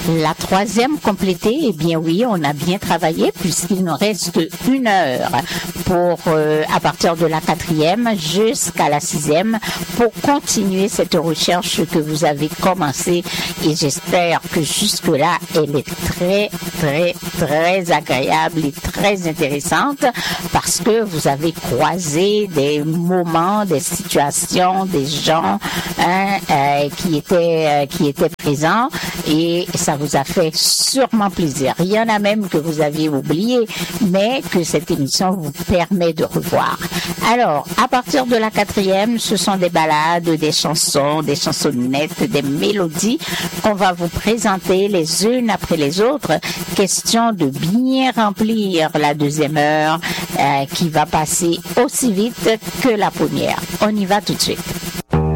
La troisième complétée, eh bien oui, on a bien travaillé puisqu'il nous reste 1 heure pour, à partir de la 4e jusqu'à la 6e, pour continuer cette recherche que vous avez commencée, et j'espère que jusque-là, elle est très, très, très agréable et très intéressante parce que vous avez croisé des moments, des situations, des gens qui étaient présents, et ça vous a fait sûrement plaisir. Il y en a même que vous aviez oublié, mais que cette émission vous permet de revoir. Alors, à partir de la 4e, ce sont des ballades, des chansonnettes, des mélodies qu'on va vous présenter les unes après les autres. Question de bien remplir la 2e heure qui va passer aussi vite que la première. On y va tout de suite.